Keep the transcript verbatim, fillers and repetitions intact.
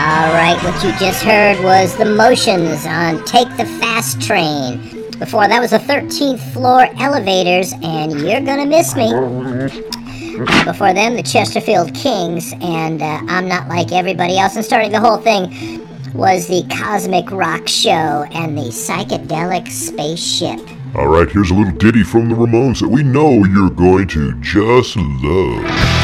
Alright, what you just heard was the Motions on Take the Fast Train. Before that was the thirteenth floor Elevators and You're Gonna Miss Me. Before them, the Chesterfield Kings and uh, I'm Not Like Everybody Else. And starting the whole thing was the Cosmic Rock Show and the Psychedelic Spaceship. Alright, here's a little ditty from the Ramones that we know you're going to just love.